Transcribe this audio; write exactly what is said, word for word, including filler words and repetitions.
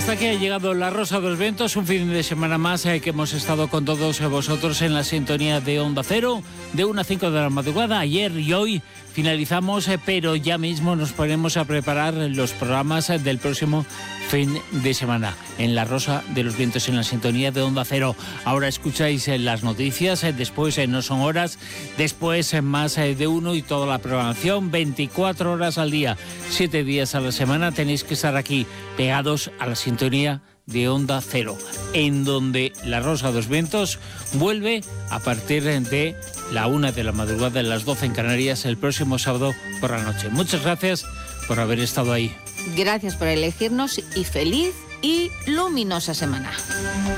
hasta aquí ha llegado La Rosa de los Vientos, un fin de semana más eh, que hemos estado con todos vosotros en la sintonía de Onda Cero, de una a cinco de la madrugada, ayer y hoy. Finalizamos, eh, pero ya mismo nos ponemos a preparar los programas eh, del próximo fin de semana en La Rosa de los Vientos, en la sintonía de Onda Cero. Ahora escucháis eh, las noticias, eh, después eh, No Son Horas, después eh, Más eh, de Uno y toda la programación, veinticuatro horas al día, siete días a la semana. Tenéis que estar aquí pegados a la sintonía de Onda Cero, en donde La Rosa de los Vientos vuelve a partir de la una de la madrugada, en las doce en Canarias, el próximo sábado por la noche. Muchas gracias por haber estado ahí. Gracias por elegirnos y feliz y luminosa semana.